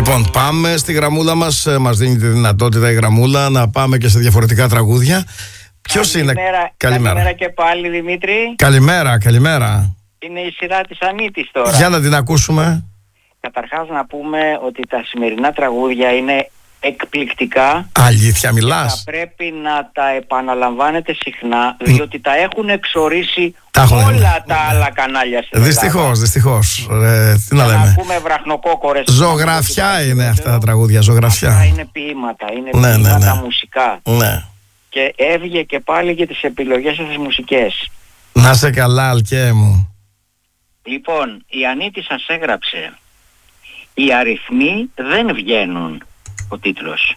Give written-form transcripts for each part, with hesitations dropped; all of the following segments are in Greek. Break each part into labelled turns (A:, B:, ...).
A: Λοιπόν, πάμε στη γραμμούλα μας. Μας δίνει τη δυνατότητα η γραμμούλα να πάμε και σε διαφορετικά τραγούδια. Ποιος είναι?
B: Καλημέρα και πάλι, Δημήτρη.
A: Καλημέρα.
B: Είναι η σειρά της Ανίτης τώρα.
A: Για να την ακούσουμε.
B: Καταρχάς να πούμε ότι τα σημερινά τραγούδια είναι εκπληκτικά.
A: Αλήθεια μιλάς?
B: Θα πρέπει να τα επαναλαμβάνετε συχνά, διότι τα έχουν εξορίσει όλα τα άλλα κανάλια στην Ελλάδα.
A: Δυστυχώς. Τι να λέμε.
B: Να πούμε βραχνοκόκορες.
A: Ζωγραφιά είναι αυτά τα τραγούδια, ζωγραφιά.
B: Αυτά είναι ποίηματα, ποίηματα μουσικά.
A: Ναι.
B: Και έβγε και πάλι για τις επιλογές σας τις μουσικές.
A: Να σε καλά, Αλκέ μου.
B: Λοιπόν, η Ανίτη σας έγραψε «Οι αριθμοί δεν βγαίνουν», ο τίτλος.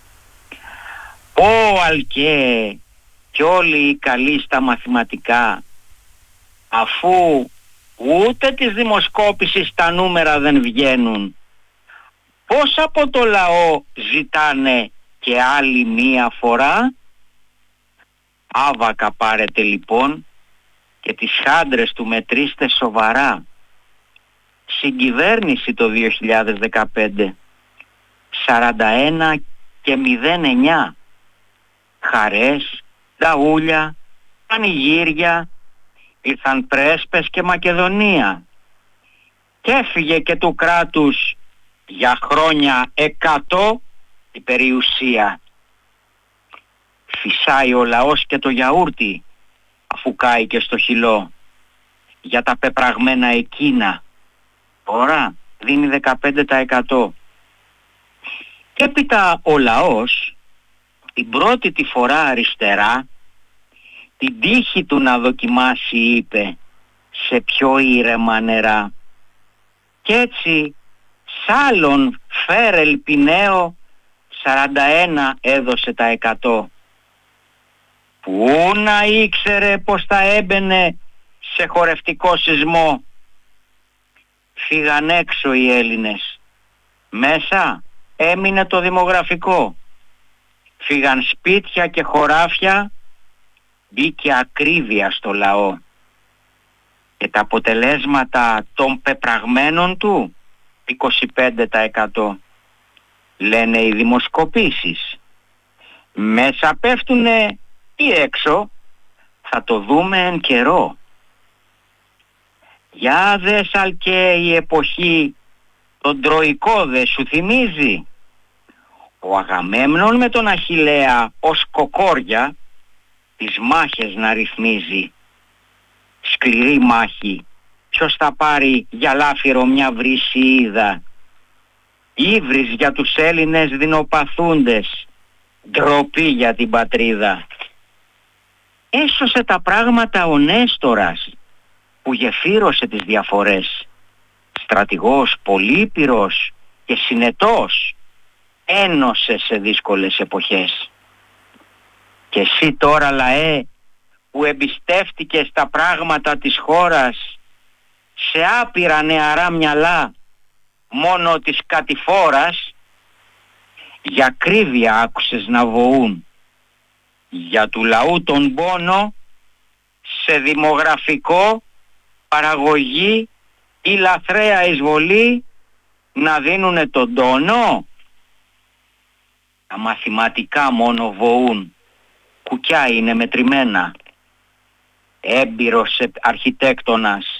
B: «Ω Αλκέ, κι όλοι οι καλοί στα μαθηματικά, αφού ούτε της δημοσκόπησης τα νούμερα δεν βγαίνουν, πώς από το λαό ζητάνε και άλλη μία φορά?» Άβακα πάρετε λοιπόν και τις χάντρες του μετρήστε σοβαρά. Συγκυβέρνηση το 2015, 41 και 09. Χαρές, ταούλια, πανηγύρια, ήρθαν πρέσπες και Μακεδονία. Και έφυγε και του κράτους για χρόνια 100 η περιουσία. Φυσάει ο λαός και το γιαούρτι, αφού κάει και στο χυλό, για τα πεπραγμένα εκείνα. Τώρα δίνει 15%. Και έπειτα ο λαός την πρώτη τη φορά αριστερά την τύχη του να δοκιμάσει, είπε, σε πιο ήρεμα νερά. Κι έτσι σ' άλλον Φέρελ Πινέο 41 έδωσε τα 100. Πού να ήξερε πως θα έμπαινε σε χορευτικό σεισμό. Φύγαν έξω οι Έλληνες. Μέσα έμεινε το δημογραφικό. Φύγαν σπίτια και χωράφια, μπήκε ακρίβεια στο λαό. Και τα αποτελέσματα των πεπραγμένων του 25%. Λένε οι δημοσκοπήσεις. Μέσα πέφτουνε ή έξω, θα το δούμε εν καιρό. Για δες Αλκέ, η εποχή τον Τροϊκό δε σου θυμίζει. Ο Αγαμέμνων με τον Αχιλλέα ως κοκόρια τις μάχες να ρυθμίζει. Σκληρή μάχη, ποιος θα πάρει για λάφυρο μια βρυσιίδα. Ήβρις για τους Έλληνες δεινοπαθούντες, ντροπή για την πατρίδα. Έσωσε τα πράγματα ο Νέστορας, που γεφύρωσε τις διαφορές. Στρατηγός πολύπειρος και συνετός, ένωσε σε δύσκολες εποχές. Και εσύ τώρα λαέ, που εμπιστεύτηκες τα πράγματα της χώρας σε άπειρα νεαρά μυαλά μόνο της κατηφόρας, για ακρίβεια άκουσες να βοούν. Για του λαού τον πόνο σε δημογραφικό, παραγωγή ή λαθρέα εισβολή να δίνουνε τον τόνο. Τα μαθηματικά μόνο βοούν, κουκιά είναι μετρημένα. Έμπειρος αρχιτέκτονας